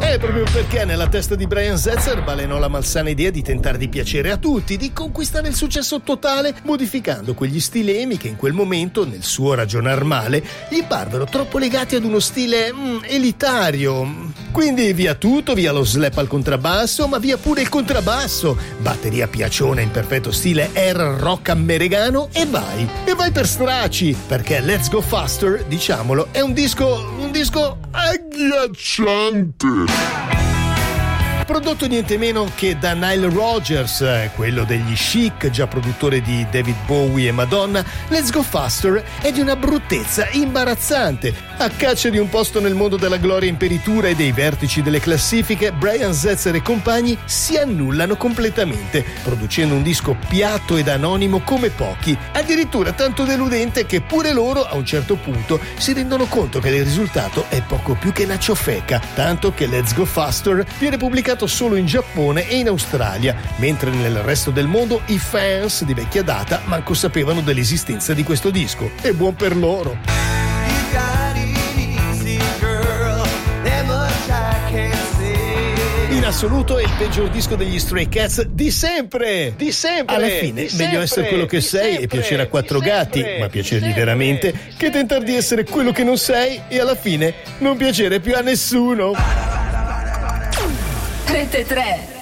Proprio perché nella testa di Brian Setzer balenò la malsana idea di tentare di piacere a tutti, di conquistare il successo totale, modificando quegli stilemi che in quel momento, nel suo ragionar male, gli parvero troppo legati ad uno stile elitario. Quindi via tutto, via lo slap al contrabbasso, ma via pure il contrabbasso, batteria piaciona in perfetto stile air rock americano e vai per stracci, perché Let's Go Faster, diciamolo, è un disco agghiacciante. Prodotto niente meno che da Nile Rodgers, quello degli Chic, già produttore di David Bowie e Madonna, Let's Go Faster è di una bruttezza imbarazzante. A caccia di un posto nel mondo della gloria imperitura e dei vertici delle classifiche, Brian Setzer e compagni si annullano completamente, producendo un disco piatto ed anonimo come pochi, addirittura tanto deludente che pure loro a un certo punto si rendono conto che il risultato è poco più che una ciofeca, tanto che Let's Go Faster viene pubblicato solo in Giappone e in Australia, mentre nel resto del mondo i fans di vecchia data manco sapevano dell'esistenza di questo disco. E buon per loro. In assoluto è il peggior disco degli Stray Cats di sempre! Alla fine, meglio essere quello che sei e piacere a quattro gatti, ma piacergli veramente, che tentar di essere quello che non sei e alla fine non piacere più a nessuno. Rete 3